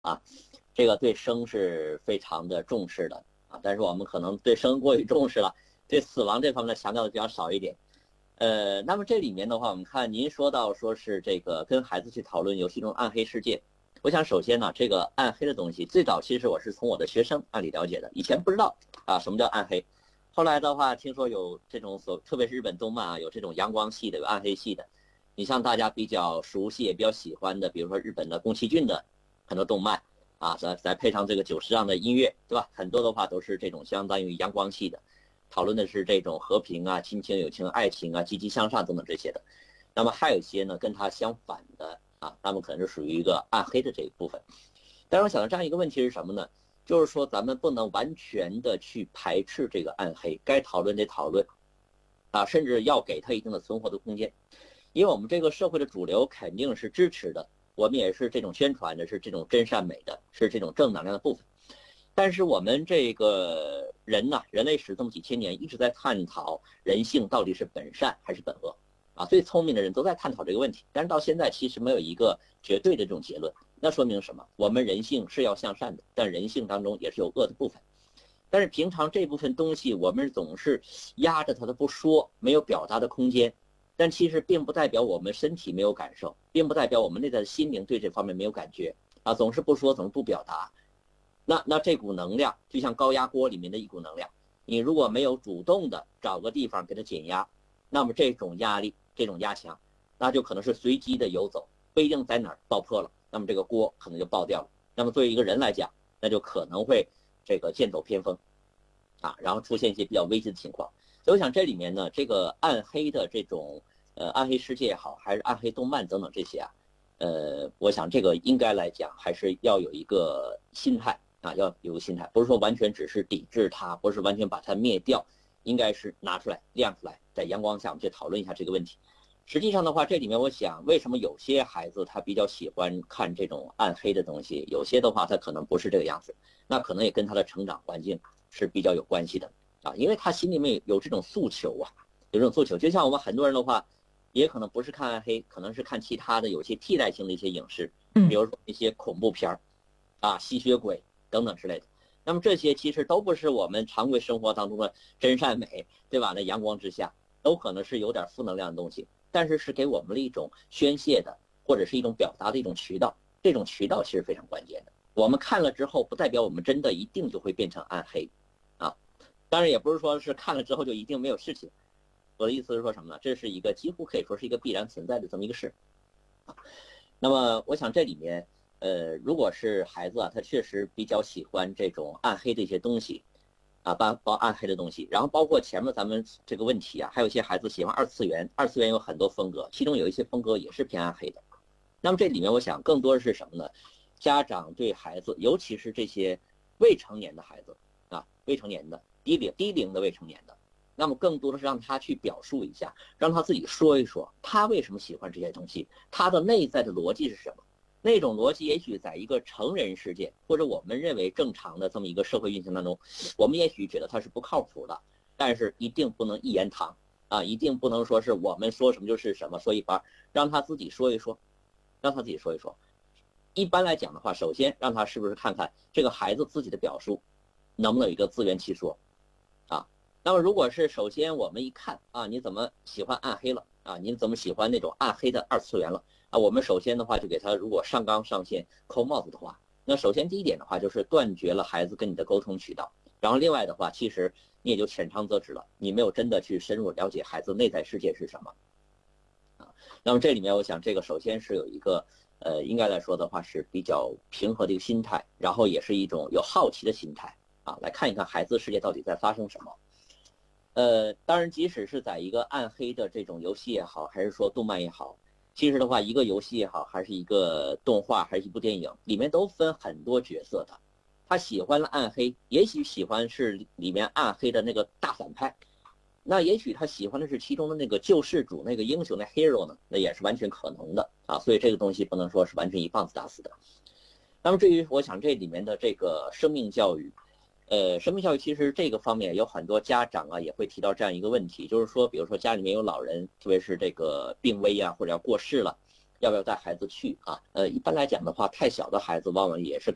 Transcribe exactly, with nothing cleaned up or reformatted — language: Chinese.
啊，这个对生是非常的重视的啊，但是我们可能对生过于重视了，对死亡这方面强调的比较少一点。呃，那么这里面的话，我们看您说到说是这个跟孩子去讨论游戏中暗黑世界，我想首先呢，这个暗黑的东西，最早其实我是从我的学生那里了解的，以前不知道啊什么叫暗黑，后来的话听说有这种所，特别是日本动漫啊，有这种阳光系的，有暗黑系的。你像大家比较熟悉也比较喜欢的，比如说日本的宫崎骏的很多动漫啊，再再配上这个久石让的音乐，对吧？很多的话都是这种相当于阳光系的。讨论的是这种和平啊、亲情、友情、爱情啊、积极向上等等这些的。那么还有一些呢，跟它相反的啊，那么可能是属于一个暗黑的这一部分。但是我想到这样一个问题是什么呢？就是说咱们不能完全的去排斥这个暗黑，该讨论得讨论啊，甚至要给它一定的存活的空间。因为我们这个社会的主流肯定是支持的，我们也是这种宣传的，是这种真善美的，是这种正能量的部分。但是我们这个人呢，人类史这么几千年一直在探讨人性到底是本善还是本恶啊，最聪明的人都在探讨这个问题，但是到现在其实没有一个绝对的这种结论。那说明什么？我们人性是要向善的，但人性当中也是有恶的部分。但是平常这部分东西我们总是压着它的不说，没有表达的空间，但其实并不代表我们身体没有感受，并不代表我们内在的心灵对这方面没有感觉啊，总是不说，总是不表达。那那这股能量就像高压锅里面的一股能量，你如果没有主动的找个地方给它减压，那么这种压力这种压强，那就可能是随机的游走，不一定在哪儿爆破了，那么这个锅可能就爆掉了。那么作为一个人来讲，那就可能会这个剑走偏锋啊，然后出现一些比较危机的情况。所以我想这里面呢，这个暗黑的这种呃暗黑世界也好，还是暗黑动漫等等这些啊，呃，我想这个应该来讲还是要有一个心态啊，要有个心态，不是说完全只是抵制它，不是完全把它灭掉，应该是拿出来亮出来，在阳光下我们去讨论一下这个问题。实际上的话，这里面我想，为什么有些孩子他比较喜欢看这种暗黑的东西，有些的话他可能不是这个样子，那可能也跟他的成长环境是比较有关系的啊，因为他心里面有这种诉求啊，有这种诉求，就像我们很多人的话，也可能不是看暗黑，可能是看其他的有些替代性的一些影视，比如说一些恐怖片啊、吸血鬼等等之类的。那么这些其实都不是我们常规生活当中的真善美，对吧？那阳光之下，都可能是有点负能量的东西，但是是给我们的一种宣泄的，或者是一种表达的一种渠道。这种渠道其实非常关键的。我们看了之后，不代表我们真的一定就会变成暗黑，啊，当然也不是说是看了之后就一定没有事情。我的意思是说什么呢？这是一个几乎可以说是一个必然存在的这么一个事。啊，那么我想这里面，呃，如果是孩子啊，他确实比较喜欢这种暗黑的一些东西，啊，包包暗黑的东西，然后包括前面咱们这个问题啊，还有一些孩子喜欢二次元，二次元有很多风格，其中有一些风格也是偏暗黑的。那么这里面我想更多的是什么呢？家长对孩子，尤其是这些未成年的孩子啊，未成年的低龄低龄的未成年的。那么更多的是让他去表述一下，让他自己说一说他为什么喜欢这些东西，他的内在的逻辑是什么。那种逻辑也许在一个成人世界或者我们认为正常的这么一个社会运行当中，我们也许觉得它是不靠谱的，但是一定不能一言堂啊，一定不能说是我们说什么就是什么，说一半，让他自己说一说，让他自己说一说。一般来讲的话，首先让他是不是看看这个孩子自己的表述能不能有一个自圆其说。那么如果是首先我们一看啊，你怎么喜欢暗黑了啊？你怎么喜欢那种暗黑的二次元了啊？我们首先的话就给他，如果上纲上线扣帽子的话，那首先第一点的话就是断绝了孩子跟你的沟通渠道，然后另外的话，其实你也就浅尝辄止了，你没有真的去深入了解孩子内在世界是什么啊。那么这里面我想这个首先是有一个呃，应该来说的话是比较平和的一个心态，然后也是一种有好奇的心态啊，来看一看孩子世界到底在发生什么。呃，当然，即使是在一个暗黑的这种游戏也好，还是说动漫也好，其实的话，一个游戏也好，还是一个动画，还是一部电影，里面都分很多角色的。他喜欢了暗黑，也许喜欢是里面暗黑的那个大反派，那也许他喜欢的是其中的那个救世主、那个英雄、那 hero 呢，那也是完全可能的啊。所以这个东西不能说是完全一棒子打死的。那么至于我想这里面的这个生命教育。呃，生命教育其实这个方面有很多家长啊也会提到这样一个问题，就是说，比如说家里面有老人，特别是这个病危啊或者要过世了，要不要带孩子去啊？呃，一般来讲的话，太小的孩子往往也是